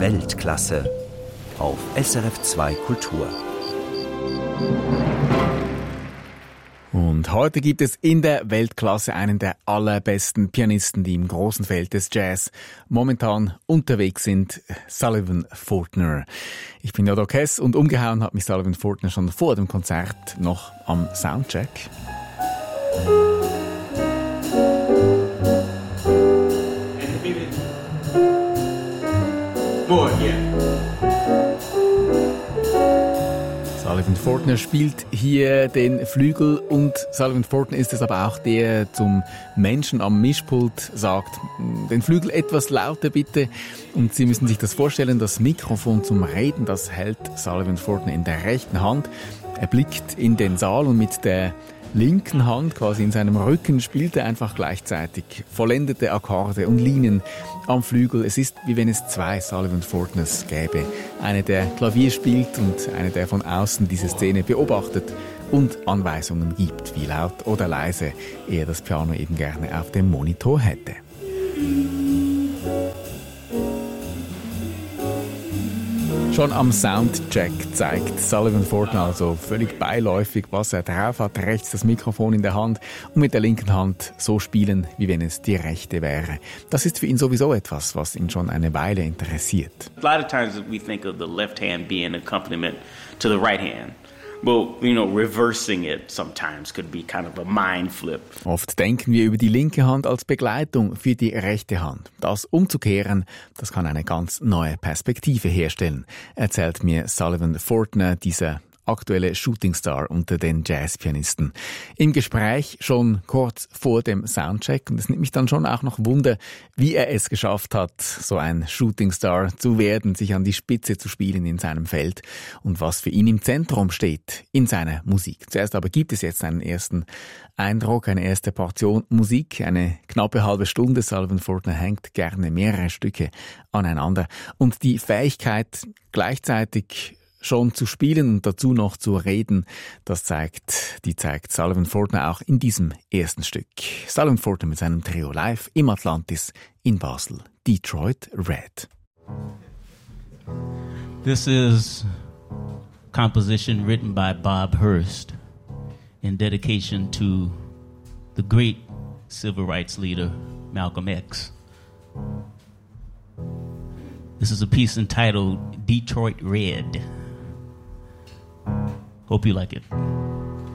Weltklasse auf SRF 2 Kultur. Und heute gibt es in der Weltklasse einen der allerbesten Pianisten, die im großen Feld des Jazz momentan unterwegs sind, Sullivan Fortner. Ich bin Jodo Kess und umgehauen hat mich Sullivan Fortner schon vor dem Konzert noch am Soundcheck. Sullivan Fortner spielt hier den Flügel und Sullivan Fortner ist es aber auch, der zum Menschen am Mischpult sagt, den Flügel etwas lauter bitte. Und Sie müssen sich das vorstellen, das Mikrofon zum Reden, das hält Sullivan Fortner in der rechten Hand. Er blickt in den Saal und mit der linken Hand, quasi in seinem Rücken, spielt er einfach gleichzeitig vollendete Akkorde und Linien am Flügel. Es ist, wie wenn es zwei Sullivan Fortners gäbe. Einer, der Klavier spielt und einer, der von außen diese Szene beobachtet und Anweisungen gibt, wie laut oder leise er das Piano eben gerne auf dem Monitor hätte. Schon am Soundcheck zeigt Sullivan Fortner also völlig beiläufig, was er drauf hat. Rechts das Mikrofon in der Hand und mit der linken Hand so spielen, wie wenn es die rechte wäre. Das ist für ihn sowieso etwas, was ihn schon eine Weile interessiert. A lot of times we think of the left hand being an accompaniment to the right hand. Well, reversing it sometimes could be kind of a mind flip. Oft denken wir über die linke Hand als Begleitung für die rechte Hand. Das umzukehren, das kann eine ganz neue Perspektive herstellen, erzählt mir Sullivan Fortner, dieser aktuelle Shootingstar unter den Jazzpianisten. Im Gespräch schon kurz vor dem Soundcheck, und es nimmt mich dann schon auch noch Wunder, wie er es geschafft hat, so ein Shootingstar zu werden, sich an die Spitze zu spielen in seinem Feld und was für ihn im Zentrum steht in seiner Musik. Zuerst aber gibt es jetzt einen ersten Eindruck, eine erste Portion Musik, eine knappe halbe Stunde. Sullivan Fortner hängt gerne mehrere Stücke aneinander und die Fähigkeit gleichzeitig schon zu spielen und dazu noch zu reden, das zeigt Sullivan Fortner auch in diesem ersten Stück. Sullivan Fortner mit seinem Trio live im Atlantis in Basel, Detroit Red. This is composition written by Bob Hurst in dedication to the great civil rights leader Malcolm X. This is a piece entitled Detroit Red. Hope you like it.